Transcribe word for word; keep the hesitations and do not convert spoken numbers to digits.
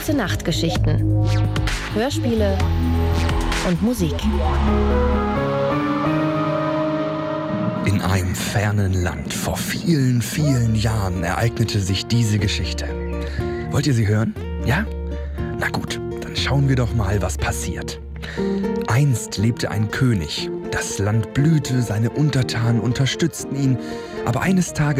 Gute-Nacht-Geschichten, Hörspiele und Musik. In einem fernen Land vor vielen, vielen Jahren ereignete sich diese Geschichte. Wollt ihr sie hören? Ja? Na gut, dann schauen wir doch mal, was passiert. Einst lebte ein König. Das Land blühte, seine Untertanen unterstützten ihn, aber eines Tages